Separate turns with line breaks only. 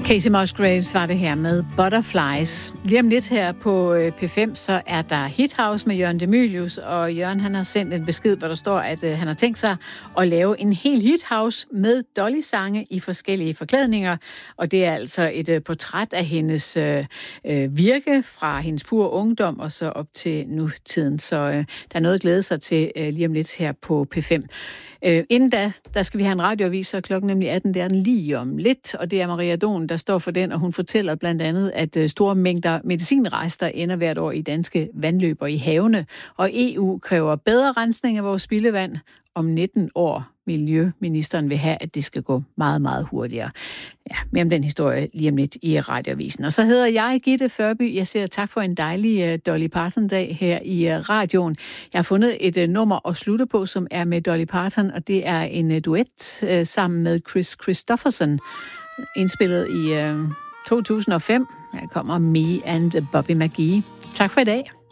Kacey Musgraves var det her med Butterflies. Lige om lidt her på P5, så er der Hit House med Jørgen De Mylius, og Jørgen han har sendt en besked, hvor der står, at han har tænkt sig at lave en hel Hit House med Dolly-sange i forskellige forklædninger, og det er altså et portræt af hendes virke fra hendes pure ungdom og så op til nutiden, så der er noget at glæde sig til lige om lidt her på P5. Inden da skal vi have en radioavis, og klokken nemlig 18, det er den lige om lidt, og det er Maria Don, der står for den, og hun fortæller blandt andet, at store mængder medicinrester ender hvert år i danske vandløb og i havene, og EU kræver bedre rensning af vores spildevand. Om 19 år miljøministeren vil have, at det skal gå meget, meget hurtigere. Ja, mere om den historie lige om lidt i radioavisen. Og så hedder jeg Gitte Førby. Jeg siger tak for en dejlig Dolly Parton-dag her i radioen. Jeg har fundet et nummer at slutte på, som er med Dolly Parton, og det er en duet sammen med Chris Christopherson, indspillet i 2005. Her kommer Me and Bobby McGee. Tak for i dag.